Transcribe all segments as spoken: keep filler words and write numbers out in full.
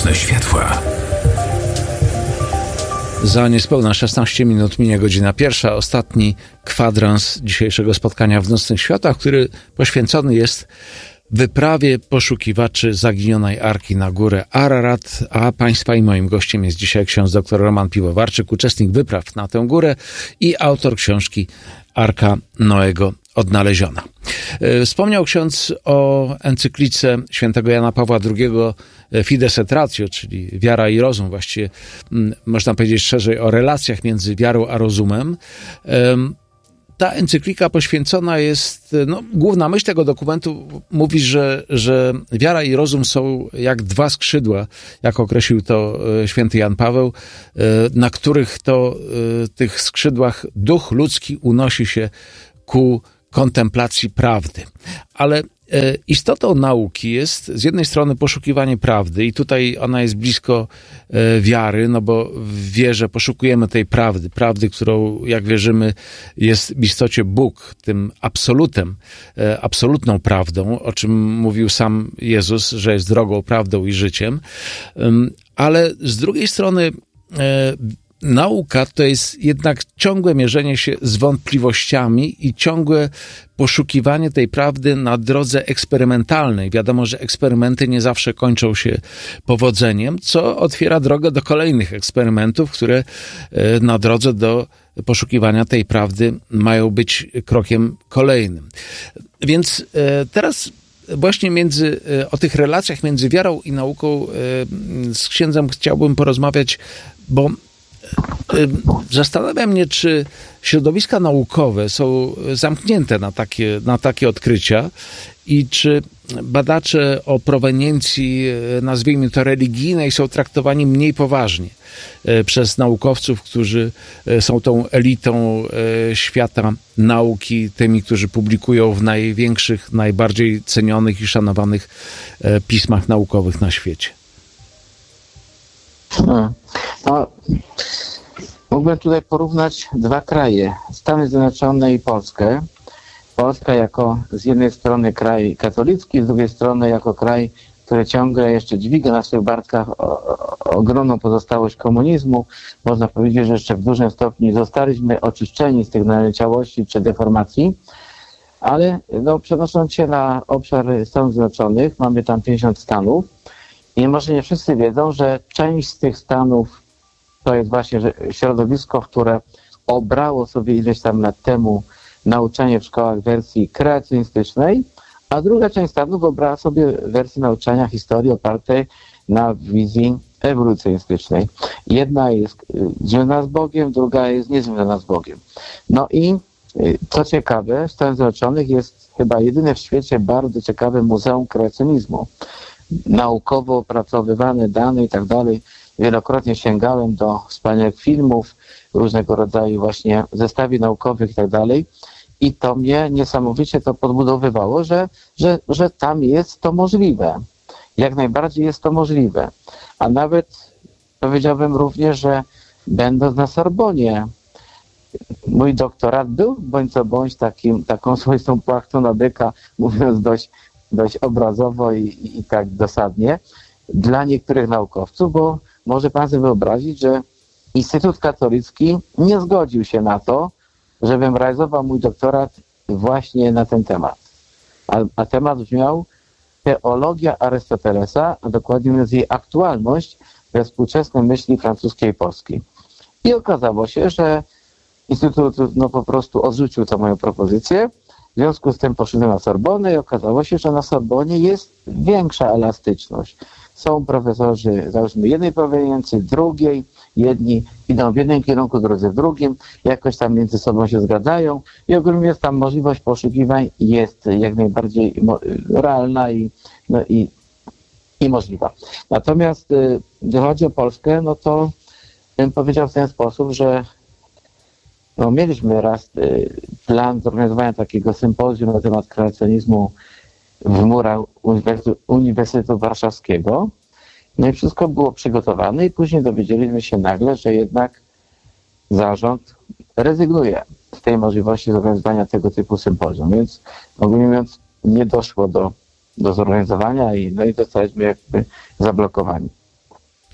Nocne światła. Za niespełna szesnaście minut minie godzina pierwsza. Ostatni kwadrans dzisiejszego spotkania w Nocnych Światłach, który poświęcony jest wyprawie poszukiwaczy zaginionej Arki na górę Ararat, a Państwa i moim gościem jest dzisiaj ksiądz dr Roman Piwowarczyk, uczestnik wypraw na tę górę i autor książki Arka Noego odnaleziona. Wspomniał ksiądz o encyklice świętego Jana Pawła drugiego Fides et Ratio, czyli wiara i rozum, właściwie można powiedzieć szerzej o relacjach między wiarą a rozumem. Ta encyklika poświęcona jest, no, główna myśl tego dokumentu mówi, że, że wiara i rozum są jak dwa skrzydła, jak określił to święty Jan Paweł, na których to tych skrzydłach duch ludzki unosi się ku kontemplacji prawdy. Ale istotą nauki jest z jednej strony poszukiwanie prawdy i tutaj ona jest blisko wiary, no bo w wierze poszukujemy tej prawdy, prawdy, którą, jak wierzymy, jest w istocie Bóg, tym absolutem, absolutną prawdą, o czym mówił sam Jezus, że jest drogą, prawdą i życiem. Ale z drugiej strony nauka to jest jednak ciągłe mierzenie się z wątpliwościami i ciągłe poszukiwanie tej prawdy na drodze eksperymentalnej. Wiadomo, że eksperymenty nie zawsze kończą się powodzeniem, co otwiera drogę do kolejnych eksperymentów, które na drodze do poszukiwania tej prawdy mają być krokiem kolejnym. Więc teraz właśnie między, o tych relacjach między wiarą i nauką z księdzem chciałbym porozmawiać, bo zastanawiam mnie, czy środowiska naukowe są zamknięte na takie, na takie odkrycia i czy badacze o proweniencji, nazwijmy to religijnej, są traktowani mniej poważnie przez naukowców, którzy są tą elitą świata nauki, tymi, którzy publikują w największych, najbardziej cenionych i szanowanych pismach naukowych na świecie. Hmm. No, mógłbym tutaj porównać dwa kraje, Stany Zjednoczone i Polskę. Polska jako z jednej strony kraj katolicki, z drugiej strony jako kraj, który ciągle jeszcze dźwiga na swych barkach o, o, ogromną pozostałość komunizmu. Można powiedzieć, że jeszcze w dużym stopniu zostaliśmy oczyszczeni z tych naleciałości czy deformacji, ale no, przenosząc się na obszar Stanów Zjednoczonych, mamy tam pięćdziesiąt stanów i może nie wszyscy wiedzą, że część z tych stanów to jest właśnie środowisko, które obrało sobie ileś tam lat temu nauczanie w szkołach wersji kreacjonistycznej, a druga część stanów obrała sobie wersję nauczania historii opartej na wizji ewolucjonistycznej. Jedna jest związana z Bogiem, druga jest niezwiązana z Bogiem. No i co ciekawe, w Stanach Zjednoczonych jest chyba jedyne w świecie bardzo ciekawe muzeum kreacjonizmu. Naukowo opracowywane dane i tak dalej. Wielokrotnie sięgałem do wspaniałych filmów, różnego rodzaju właśnie zestawi naukowych i tak dalej. I to mnie niesamowicie to podbudowywało, że, że, że tam jest to możliwe. Jak najbardziej jest to możliwe. A nawet powiedziałbym również, że będąc na Sorbonie, mój doktorat był bądź co bądź takim, taką swoistą płachtą na byka, mówiąc dość, dość obrazowo i, i, i tak dosadnie, dla niektórych naukowców, bo może pan sobie wyobrazić, że Instytut Katolicki nie zgodził się na to, żebym realizował mój doktorat właśnie na ten temat. A, a temat brzmiał teologia Arystotelesa, a dokładnie mówiąc jej aktualność we współczesnej myśli francuskiej i polskiej. I okazało się, że Instytut no, po prostu odrzucił tę moją propozycję. W związku z tym poszedłem na Sorbonę i okazało się, że na Sorbonie jest większa elastyczność. Są profesorzy, załóżmy, jednej proweniencji, drugiej, jedni idą w jednym kierunku, drudzy w drugim, jakoś tam między sobą się zgadzają i ogólnie jest tam możliwość poszukiwań jest jak najbardziej realna i, no i, i możliwa. Natomiast gdy chodzi o Polskę, no to bym powiedział w ten sposób, że no, mieliśmy raz plan zorganizowania takiego sympozjum na temat kreacjonizmu w murach Uniwersytetu, Uniwersytetu Warszawskiego. No i wszystko było przygotowane i później dowiedzieliśmy się nagle, że jednak zarząd rezygnuje z tej możliwości zorganizowania tego typu sympozjum. Więc ogólnie mówiąc nie doszło do, do zorganizowania i, no i zostaliśmy jakby zablokowani.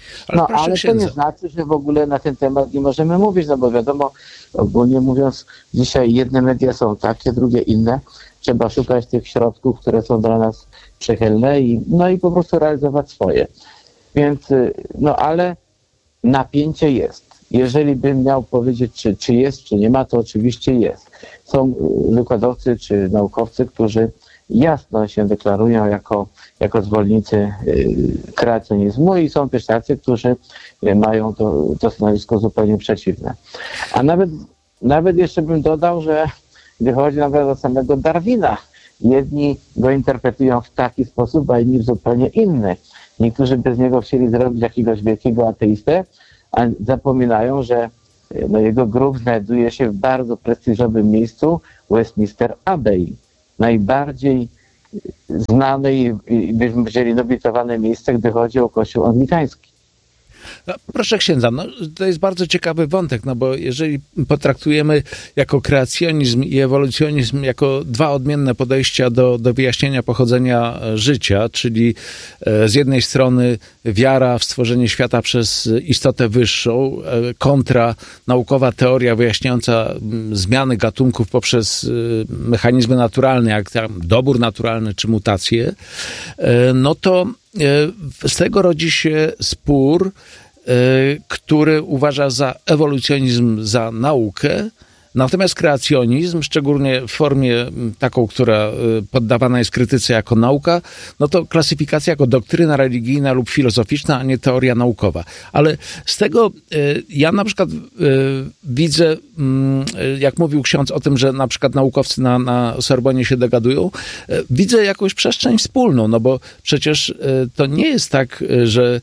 Ale, no, proszę ale to księdza, nie znaczy, że w ogóle na ten temat nie możemy mówić, no bo wiadomo, ogólnie mówiąc, dzisiaj jedne media są takie, drugie inne. Trzeba szukać tych środków, które są dla nas przychylne i, no i po prostu realizować swoje. Więc, y, no ale napięcie jest. Jeżeli bym miał powiedzieć, czy, czy jest, czy nie ma, to oczywiście jest. Są y, wykładowcy czy naukowcy, którzy jasno się deklarują jako, jako zwolennicy y, kreacjonizmu i są też tacy, którzy y, mają to, to stanowisko zupełnie przeciwne. A nawet, nawet jeszcze bym dodał, że gdy chodzi nawet o samego Darwina, jedni go interpretują w taki sposób, a inni w zupełnie inny. Niektórzy bez niego chcieli zrobić jakiegoś wielkiego ateistę, a zapominają, że no, jego grób znajduje się w bardzo prestiżowym miejscu, Westminster Abbey. Najbardziej znane i, i byśmy powiedzieli nobilitowane miejsce, gdy chodzi o kościół anglikański. No, proszę księdza, no, to jest bardzo ciekawy wątek, no bo jeżeli potraktujemy jako kreacjonizm i ewolucjonizm jako dwa odmienne podejścia do, do wyjaśnienia pochodzenia życia, czyli e, z jednej strony wiara w stworzenie świata przez istotę wyższą, e, kontra naukowa teoria wyjaśniająca m, zmiany gatunków poprzez e, mechanizmy naturalne, jak tam dobór naturalny czy mutacje, e, no to z tego rodzi się spór, który uważa za ewolucjonizm za naukę, natomiast kreacjonizm, szczególnie w formie taką, która poddawana jest krytyce jako nauka, no to klasyfikacja jako doktryna religijna lub filozoficzna, a nie teoria naukowa. Ale z tego ja na przykład widzę, jak mówił ksiądz o tym, że na przykład naukowcy na, na Sorbonie się dogadują, widzę jakąś przestrzeń wspólną, no bo przecież to nie jest tak, że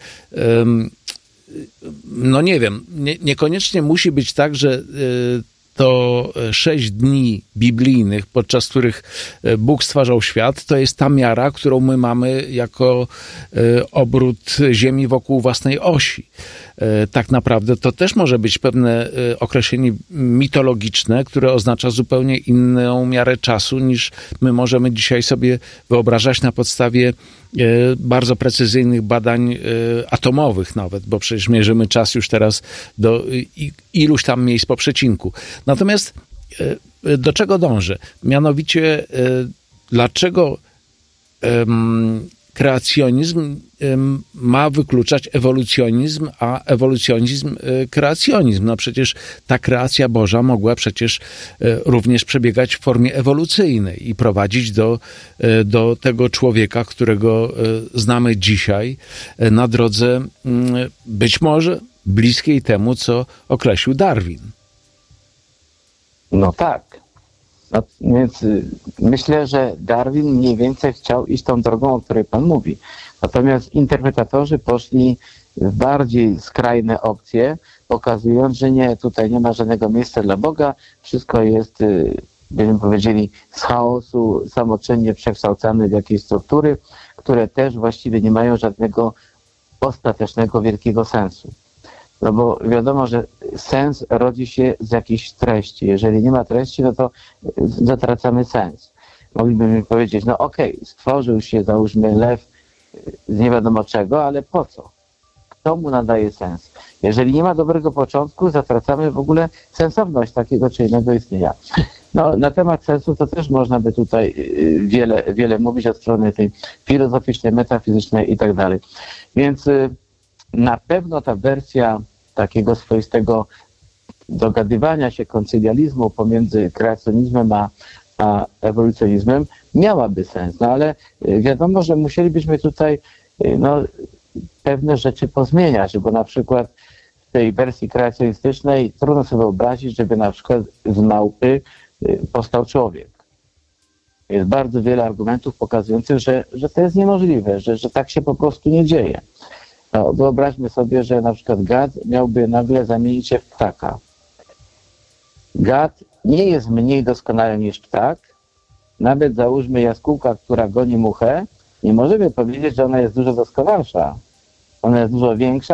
no nie wiem, nie, niekoniecznie musi być tak, że to sześć dni biblijnych, podczas których Bóg stwarzał świat, to jest ta miara, którą my mamy jako obrót Ziemi wokół własnej osi. Tak naprawdę to też może być pewne określenie mitologiczne, które oznacza zupełnie inną miarę czasu, niż my możemy dzisiaj sobie wyobrażać na podstawie bardzo precyzyjnych badań atomowych nawet, bo przecież mierzymy czas już teraz do iluś tam miejsc po przecinku. Natomiast do czego dążę? Mianowicie, dlaczego kreacjonizm ma wykluczać ewolucjonizm, a ewolucjonizm kreacjonizm. No przecież ta kreacja Boża mogła przecież również przebiegać w formie ewolucyjnej i prowadzić do, do tego człowieka, którego znamy dzisiaj na drodze być może bliskiej temu, co określił Darwin. No tak. No, więc y, myślę, że Darwin mniej więcej chciał iść tą drogą, o której Pan mówi. Natomiast interpretatorzy poszli w bardziej skrajne opcje, pokazując, że nie, tutaj nie ma żadnego miejsca dla Boga, wszystko jest, y, byśmy powiedzieli, z chaosu samoczynnie przekształcane w jakieś struktury, które też właściwie nie mają żadnego ostatecznego, wielkiego sensu. No bo wiadomo, że sens rodzi się z jakiejś treści. Jeżeli nie ma treści, no to zatracamy sens. Moglibyśmy powiedzieć, no okej, okay, stworzył się, załóżmy, lew z nie wiadomo czego, ale po co? Kto mu nadaje sens? Jeżeli nie ma dobrego początku, zatracamy w ogóle sensowność takiego czy innego istnienia. No, na temat sensu to też można by tutaj wiele, wiele mówić od strony tej filozoficznej, metafizycznej i tak dalej. Więc na pewno ta wersja takiego swoistego dogadywania się, koncylializmu pomiędzy kreacjonizmem a, a ewolucjonizmem miałaby sens. No ale wiadomo, że musielibyśmy tutaj no, pewne rzeczy pozmieniać, bo na przykład w tej wersji kreacjonistycznej trudno sobie wyobrazić, żeby na przykład z małpy powstał człowiek. Jest bardzo wiele argumentów pokazujących, że, że to jest niemożliwe, że, że tak się po prostu nie dzieje. No, wyobraźmy sobie, że na przykład gad miałby nagle zamienić się w ptaka. Gad nie jest mniej doskonały niż ptak. Nawet załóżmy jaskółka, która goni muchę, nie możemy powiedzieć, że ona jest dużo doskonalsza. Ona jest dużo większa,